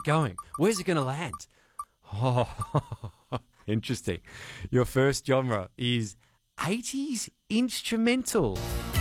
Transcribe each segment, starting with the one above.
going. Where's it going to land? Oh, interesting. Your first genre is 80s instrumental.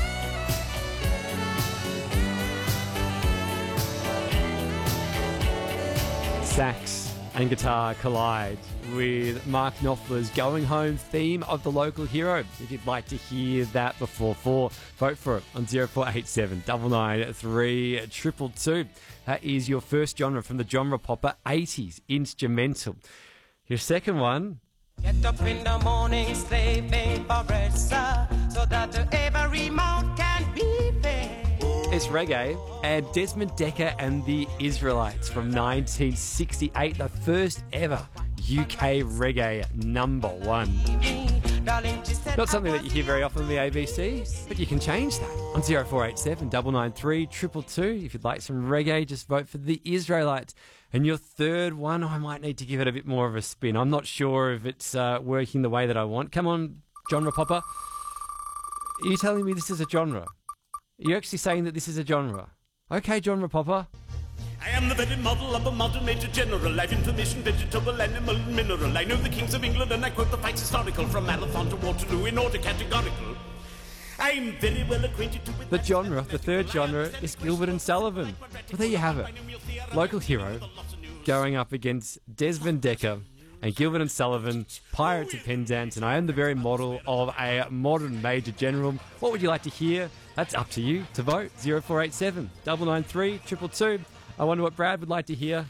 Sax and guitar collide with Mark Knopfler's Going Home theme of The Local Hero. If you'd like to hear that before 4, vote for it on 0487 993 222. That is your first genre from the genre popper, 80s instrumental. Your second one... Get up in the morning, slaving for bread, sir, so that every mouth can be fed. It's reggae, and Desmond Dekker and the Israelites from 1968, the first ever UK reggae number 1. Not something that you hear very often on the ABC, but you can change that on 0487 993 222. If you'd like some reggae, just vote for the Israelites. And your third one, I might need to give it a bit more of a spin. I'm not sure if it's working the way that I want. Come on, genre popper. Are you telling me this is a genre? Are you actually saying that this is a genre? Okay, genre popper. I am the very model of a modern major general. Life information, vegetable, animal, and mineral. I know the kings of England and I quote the facts historical from Marathon to Waterloo in order categorical. I'm very well acquainted with the genre. The third genre is Gilbert and Sullivan. Well, there you have it. Local Hero going up against Desmond Dekker and Gilbert and Sullivan, Pirates of Penzance, and I am the very model of a modern major general. What would you like to hear? That's up to you to vote. 0487 993 222. I wonder what Brad would like to hear.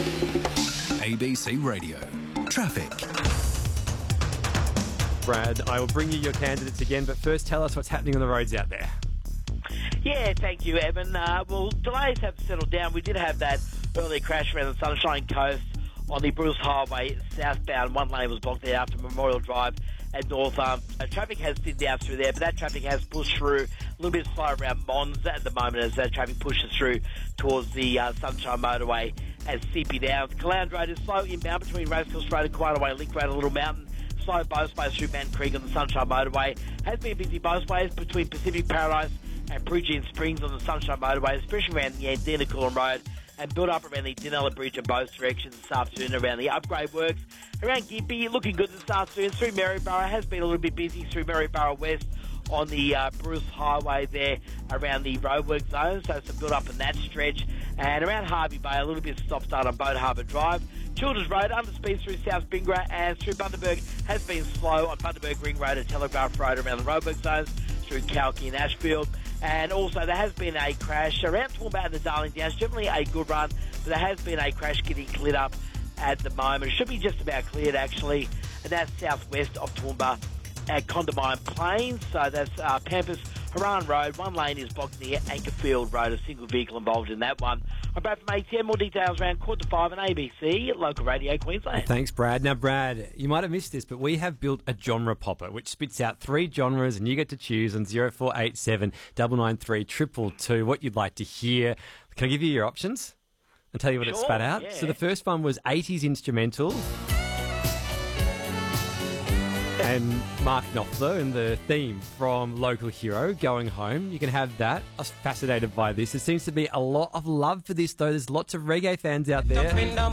ABC Radio. Traffic. Brad, I will bring you your candidates again, but first tell us what's happening on the roads out there. Yeah, thank you, Evan. Well, delays have settled down. We did have that early crash around the Sunshine Coast on the Bruce Highway southbound. One lane was blocked there after Memorial Drive at North Arm. Traffic has thinned out through there, but that traffic has pushed through a little bit slow around Mons at the moment as that traffic pushes through towards the Sunshine Motorway as CP Downs. Calound Road is slow inbound between Racecourse Road and Quieterway Link Road and Little Mountain. Slow both ways through Man Creek on the Sunshine Motorway. Has been busy both ways between Pacific Paradise and Prugean Springs on the Sunshine Motorway, especially around the Andina Coolum Road, and built up around the Dinella Bridge in both directions this afternoon around the upgrade works. Around Gympie, looking good this afternoon. Through Maryborough, has been a little bit busy through Maryborough West on the Bruce Highway there around the roadwork zone, so some build up in that stretch. And around Harvey Bay, a little bit stop-start on Boat Harbour Drive. Childers Road, under speed through South Bingra and through Bundaberg has been slow on Bundaberg Ring Road and Telegraph Road around the roadwork zones through Kalki and Ashfield. And also there has been a crash around Toowoomba and the Darling Downs. Generally a good run, but there has been a crash getting cleared up at the moment. It should be just about cleared actually, and that's southwest of Toowoomba at Condamine Plains. So that's Pampas Haran Road. One lane is blocked near Anchorfield Road. A single vehicle involved in that one. I'm Brad from ATM. More details around 4:45 on ABC, local radio Queensland. Thanks, Brad. Now, Brad, you might have missed this, but we have built a genre popper, which spits out 3 genres, and you get to choose on 0487 993 222 what you'd like to hear. Can I give you your options and tell you what it spat out? Yeah. So the first one was 80s instrumental. And Mark Knopfler and the theme from Local Hero, Going Home. You can have that. I was fascinated by this. There seems to be a lot of love for this, though. There's lots of reggae fans out there.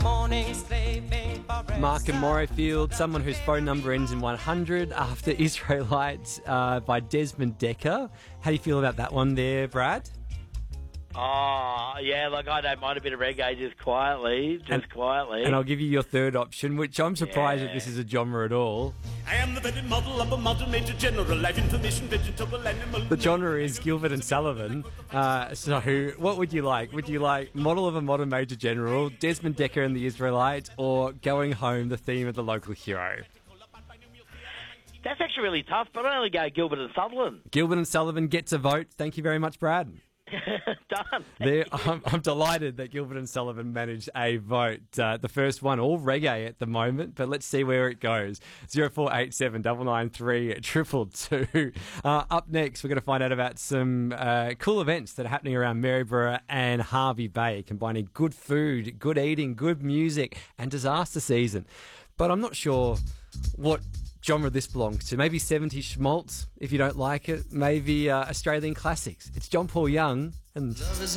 Mark and Morayfield, someone whose phone number ends in 100, after Israelites by Desmond Dekker. How do you feel about that one there, Brad? Oh, yeah, look, I don't mind a bit of reggae just quietly. And I'll give you your third option, which I'm surprised that this is a genre at all. I am the very model of a modern major general. Life information, vegetable, animal... The genre is Gilbert and Sullivan. So what would you like? Would you like model of a modern major general, Desmond Dekker and the Israelites, or Going Home, the theme of the Local Hero? That's actually really tough, but I only go Gilbert and Sutherland. Gilbert and Sullivan gets a vote. Thank you very much, Brad. Done. I'm delighted that Gilbert and Sullivan managed a vote. The first one, all reggae at the moment, but let's see where it goes. 0487 993 222. Up next, we're going to find out about some cool events that are happening around Maryborough and Harvey Bay, combining good food, good eating, good music, and disaster season. But I'm not sure what genre this belongs to. Maybe 70s schmaltz, if you don't like it. Maybe Australian classics. It's John Paul Young and